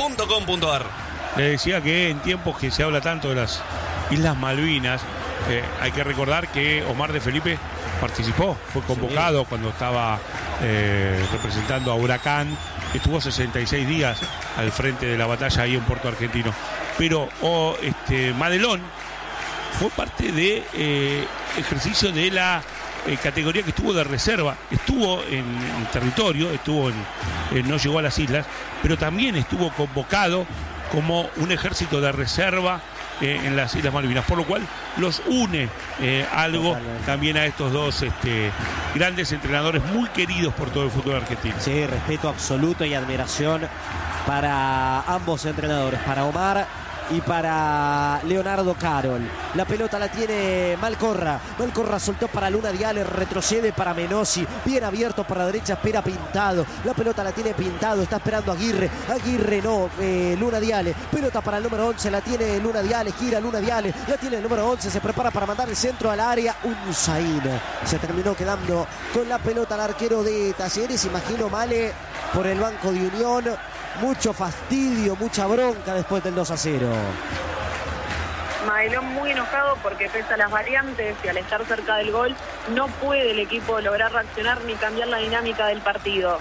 tallerestalvarez.com.ar. Le decía que en tiempos que se habla tanto de las Islas Malvinas, hay que recordar que Omar de Felipe participó, fue convocado cuando estaba representando a Huracán, estuvo 66 días al frente de la batalla ahí en Puerto Argentino. Pero Madelón fue parte de ejercicio de la categoría que estuvo de reserva, estuvo en territorio, no llegó a las islas, pero también estuvo convocado como un ejército de reserva en las Islas Malvinas, por lo cual los une algo también a estos dos grandes entrenadores muy queridos por todo el fútbol argentino. Sí, respeto absoluto y admiración para ambos entrenadores, para Omar y para Leonardo Carol. La pelota la tiene Malcorra. Malcorra soltó para Luna Diale, retrocede para Menossi, bien abierto para la derecha, espera Pintado. La pelota la tiene Pintado, está esperando Aguirre. Aguirre no, Luna Diale. Pelota para el número 11, la tiene Luna Diale, gira Luna Diale, la tiene el número 11, se prepara para mandar el centro al área. Unzaín se terminó quedando con la pelota al arquero de Talleres. Imagino Male por el banco de Unión. Mucho fastidio, mucha bronca después del 2-0. Madelón muy enojado porque pese a las variantes y al estar cerca del gol, no puede el equipo lograr reaccionar ni cambiar la dinámica del partido.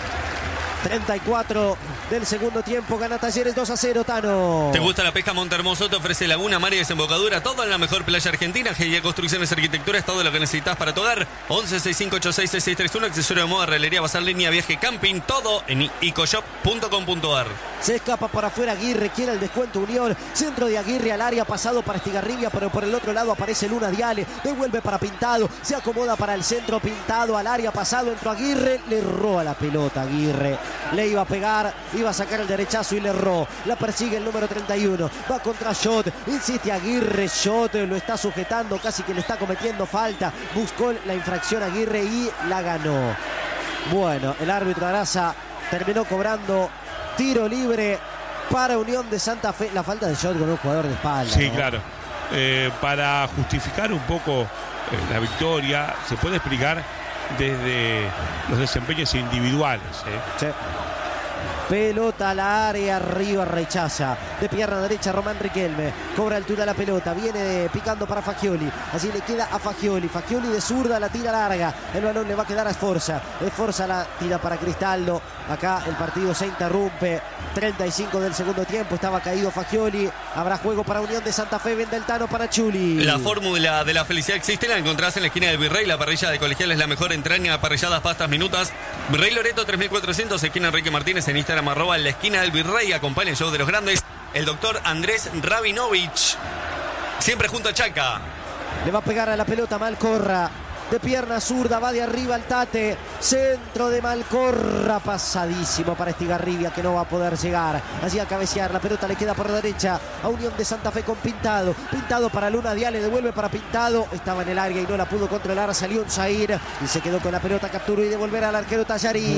34 del segundo tiempo, gana Talleres 2-0, Tano. ¿Te gusta la pesca? Montehermoso te ofrece laguna, mar y desembocadura, todo en la mejor playa argentina. GIA Construcciones Arquitectura es todo lo que necesitas para tu hogar. 1165866631, accesorio de moda, herrelería, bazar, línea, viaje, camping, todo en icoshop.com.ar. Se escapa para afuera Aguirre, quiere el descuento Unión, centro de Aguirre al área, pasado para Estigarribia, pero por el otro lado aparece Luna Diale, devuelve para Pintado, se acomoda para el centro, Pintado al área, pasado, entró Aguirre, le roba la pelota Aguirre, le iba a pegar, iba a sacar el derechazo y le erró, la persigue el número 31, va contra Schott, insiste Aguirre, Schott lo está sujetando, casi que le está cometiendo falta, buscó la infracción Aguirre y la ganó. Bueno, el árbitro Araza terminó cobrando tiro libre para Unión de Santa Fe. La falta de Schott con un jugador de espalda. Sí, ¿no? claro. Para justificar un poco la victoria, se puede explicar desde los desempeños individuales. Sí. Pelota a la área, arriba rechaza. De pierna derecha Román Riquelme. Cobra altura la pelota. Viene picando para Fagioli. Así le queda a Fagioli. Fagioli de zurda la tira larga. El balón le va a quedar a Sforza. Sforza la tira para Cristaldo. Acá el partido se interrumpe. 35 del segundo tiempo. Estaba caído Fagioli. Habrá juego para Unión de Santa Fe. Vende el Tano para Chuli. La fórmula de la felicidad existe. La encontrás en la esquina del Virrey. La parrilla de Colegial es la mejor. Entraña, parrilladas, pastas, minutas. Virrey Loreto 3400. Esquina Enrique Martínez. En Instagram @ en la esquina del Virrey. Acompaña el show de los grandes. El doctor Andrés Rabinovich. Siempre junto a Chaca. Le va a pegar a la pelota Malcorra. De pierna zurda, va de arriba al Tate. Centro de Malcorra, pasadísimo para Estigarribia, que no va a poder llegar. Así a cabecear, la pelota le queda por la derecha a Unión de Santa Fe con Pintado. Pintado para Luna Diale, devuelve para Pintado. Estaba en el área y no la pudo controlar. Salió un Zair y se quedó con la pelota. Capturó y devolver al arquero Tallarín.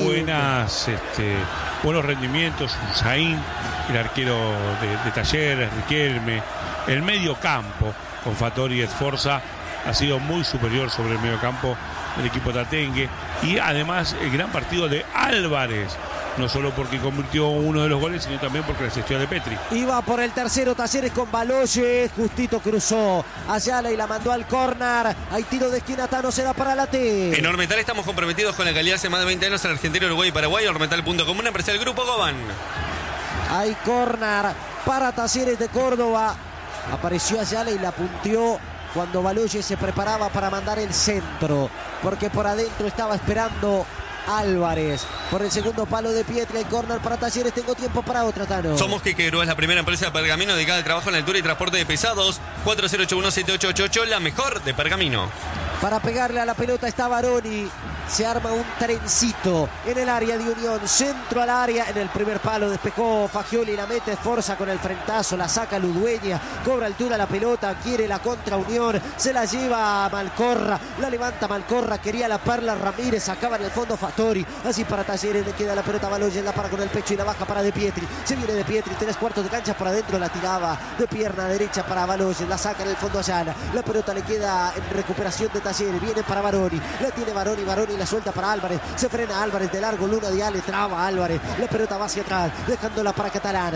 Buenos rendimientos, Zain, el arquero de Talleres, Riquelme. El medio campo con Fattori y Sforza ha sido muy superior sobre el medio campo del equipo tatengue. Y además el gran partido de Álvarez, no solo porque convirtió uno de los goles, sino también porque la asistió de Petri. Iba por el tercero Talleres con Baloyes, justito cruzó Ayala y la mandó al córner. Hay tiro de esquina, Tano, se da para la T. En Ormetal estamos comprometidos con la calidad hace más de 20 años en Argentina, Uruguay y Paraguay. Ormetal.com, una empresa del Grupo Goban. Hay córner para Talleres de Córdoba. Apareció Ayala y la punteó cuando Baloyes se preparaba para mandar el centro, porque por adentro estaba esperando Álvarez. Por el segundo palo de Pietri, el córner para Talleres. Tengo tiempo para otra, Tano. Somos Quiquero, es la primera empresa de pergamino dedicada al trabajo en altura y transporte de pesados. 40817888, la mejor de Pergamino. Para pegarle a la pelota está Baroni. Se arma un trencito en el área de Unión. Centro al área. En el primer palo despejó Fagioli. La mete Sforza con el frentazo. La saca Ludueña. Cobra altura la pelota. Quiere la contra Unión. Se la lleva a Malcorra. La levanta Malcorra. Quería la Perla Ramírez. Sacaba en el fondo Fattori. Así para Talleres. Le queda la pelota a Baloyes. La para con el pecho y la baja para De Pietri. Se viene De Pietri. 3/4 de cancha por adentro. La tiraba de pierna derecha para Baloyes. La saca en el fondo a Ayala. La pelota le queda en recuperación de Talleres. Viene para Baroni. La tiene Baroni. Baroni la suelta para Álvarez. Se frena Álvarez de largo. Luna Diale traba Álvarez. La pelota va hacia atrás. Dejándola para Catalán.